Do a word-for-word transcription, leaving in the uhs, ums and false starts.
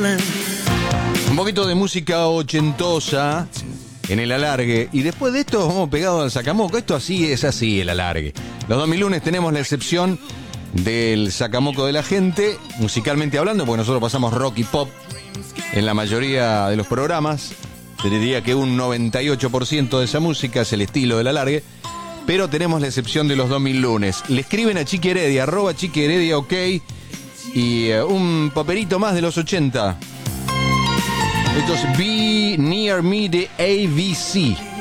Un poquito de música ochentosa en el alargue. Y después de esto vamos pegados al sacamoco. Esto así es así, el alargue. Los dos mil lunes tenemos la excepción del sacamoco de la gente, musicalmente hablando, porque nosotros pasamos rock y pop en la mayoría de los programas. Te diría que un noventa y ocho por ciento de esa música es el estilo del alargue. Pero tenemos la excepción de los dos mil lunes. Le escriben a Chiqui Heredia, arroba Chiqui Heredia, ok. Y uh, un papelito más de los ochenta. Esto es Be Near Me de A B C.